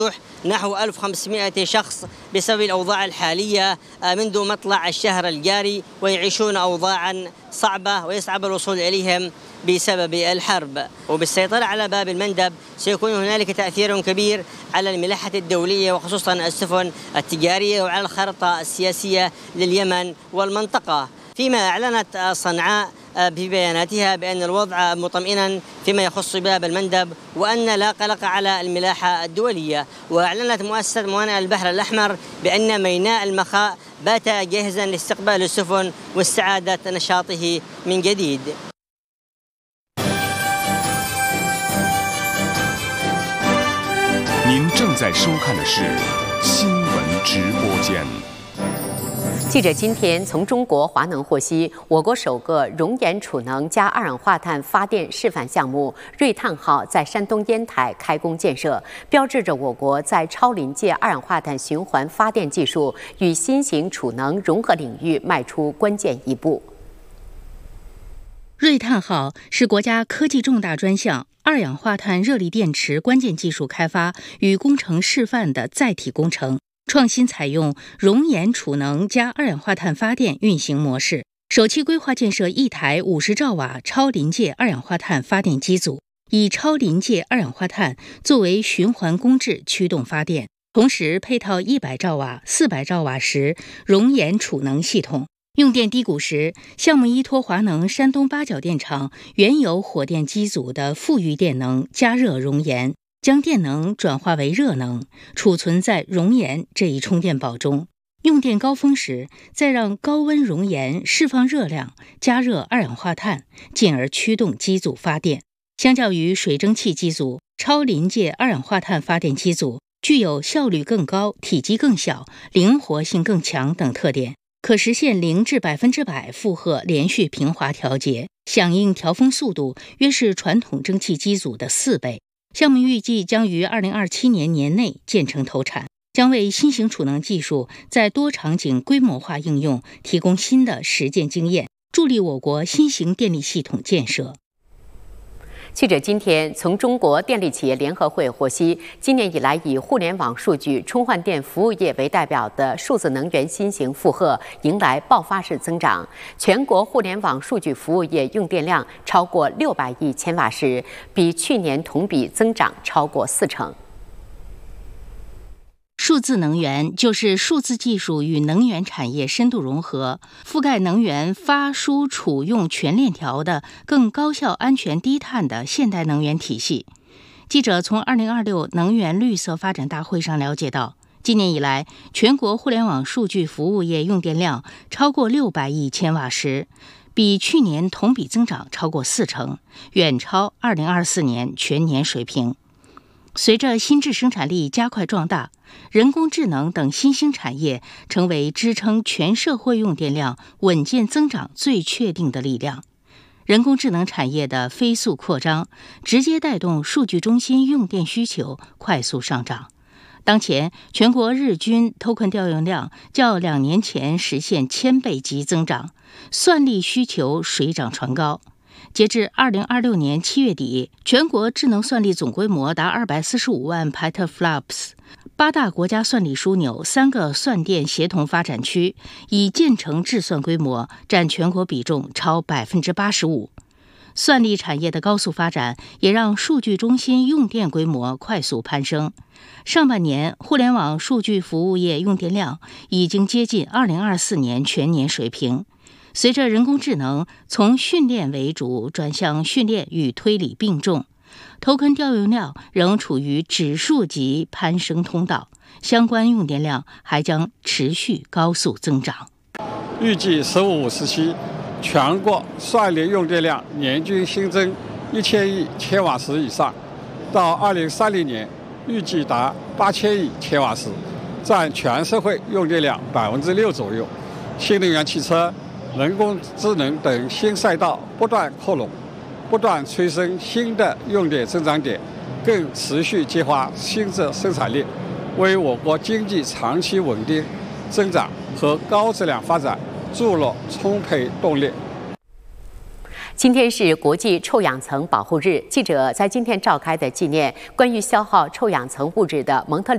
نحو 1500 شخص بسبب الأوضاع الحالية منذ مطلع الشهر الجاري ويعيشون أوضاعا صعبة ويصعب الوصول إليهم بسبب الحرب. وبالسيطرة على باب المندب سيكون هنالك تأثير كبير على الملاحة الدولية وخصوصا السفن التجارية وعلى الخارطة السياسية لليمن والمنطقة. فيما أعلنت صنعاء في بياناتها بأن الوضع مطمئنا فيما يخص باب المندب وأن لا قلق على الملاحة الدولية. وأعلنت مؤسسة موانئ البحر الأحمر بأن ميناء المخاء بات جاهزا لاستقبال السفن واستعادة نشاطه من جديد. 您正在收看的是新闻直播间。 记者今天从中国华能获悉，我国首个熔岩储能加二氧化碳发电示范项目“瑞碳号”在山东烟台开工建设，标志着我国在超临界二氧化碳循环发电技术与新型储能融合领域迈出关键一步。 瑞碳号是国家科技重大专项二氧化碳热力电池关键技术开发与工程示范的载体工程。创新采用熔岩储能加二氧化碳发电运行模式，首期规划建设一台50兆瓦超临界二氧化碳发电机组，以超临界二氧化碳作为循环工质驱动发电，同时配套100兆瓦、400兆瓦时熔岩储能系统。用电低谷时，项目依托华能山东八角电厂原有火电机组的富余电能加热熔岩，将电能转化为热能，储存在熔岩这一充电宝中。用电高峰时，再让高温熔岩释放热量，加热二氧化碳，进而驱动机组发电。相较于水蒸气机组，超临界二氧化碳发电机组具有效率更高、体积更小、灵活性更强等特点，可实现0至100%负荷连续平滑调节，响应调峰速度约是传统蒸汽机组的4倍。项目预计将于2027年年内建成投产，将为新型储能技术在多场景规模化应用提供新的实践经验，助力我国新型电力系统建设。 记者今天从中国电力企业联合会获悉，今年以来以互联网数据充换电服务业为代表的数字能源新型负荷迎来爆发式增长，全国互联网数据服务业用电量超过600亿千瓦时，比去年同比增长超过40%。 数字能源就是数字技术与能源产业深度融合，覆盖能源发输储用全链条的更高效、安全、低碳的现代能源体系。记者从2026能源绿色发展大会上了解到，今年以来，全国互联网数据服务业用电量超过600亿千瓦时，比去年同比增长超过40%，远超2024年全年水平。随着新质生产力加快壮大，人工智能等新兴产业成为支撑全社会用电量稳健增长最确定的力量。人工智能产业的飞速扩张，直接带动数据中心用电需求快速上涨。当前，全国日均 token 调用量较2年前实现1000倍级增长，算力需求水涨船高。截至2026年7月底，全国智能算力总规模达245万 petaflops。8大国家算力枢纽，3个算电协同发展区，以建成制算规模占全国比重超 85%。算力产业的高速发展，也让数据中心用电规模快速攀升。上半年，互联网数据服务业用电量已经接近2024年全年水平。随着人工智能从训练为主转向训练与推理并重，token 调用量仍处于指数级攀升通道，相关用电量还将持续高速增长。 预计15、17全国算力用电量年均新增1000亿千瓦时以上，到2030年预计达8000亿千瓦时，占全社会用电量6%左右。新能源汽车、人工智能等新赛道不断扩容，不断催生新的用电增长点，更持续激发新质生产力，为我国经济长期稳定增长和高质量发展注入充沛动力。 今天是国际臭氧层保护日，记者在今天召开的纪念关于消耗臭氧层物质的蒙特利